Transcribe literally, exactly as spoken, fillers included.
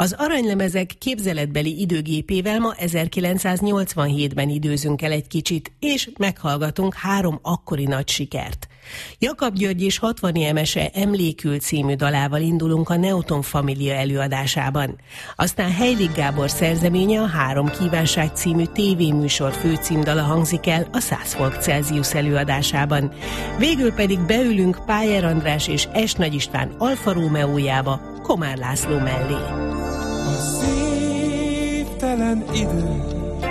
Az aranylemezek képzeletbeli időgépével ma ezerkilencszáznyolcvanhétben időzünk el egy kicsit, és meghallgatunk három akkori nagy sikert. Jakab György és hatvani Emese Emlékül című dalával indulunk a Neuton Família előadásában. Aztán Heilig Gábor szerzeménye, a Három kívánság című tévéműsor főcímdala hangzik el a száz fok Celsius előadásában. Végül pedig beülünk Pájer András és Es Nagy István Alfa Rómeójába Komár László mellé. A szívtelen idő